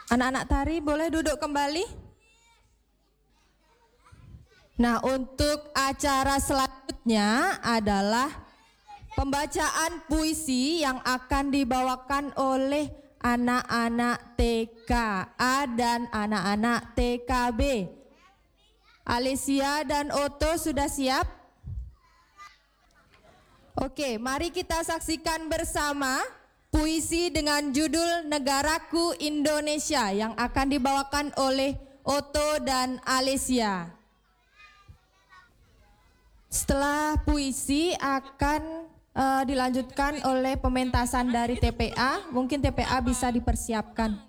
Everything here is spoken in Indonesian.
Anak-anak tari boleh duduk kembali. Nah, untuk acara selanjutnya adalah pembacaan puisi yang akan dibawakan oleh anak-anak TKA dan anak-anak TKB. Alicia dan Otto sudah siap? Oke, mari kita saksikan bersama puisi dengan judul Negaraku Indonesia yang akan dibawakan oleh Otto dan Alicia. Setelah puisi akan dilanjutkan oleh pementasan dari TPA. Mungkin TPA bisa dipersiapkan.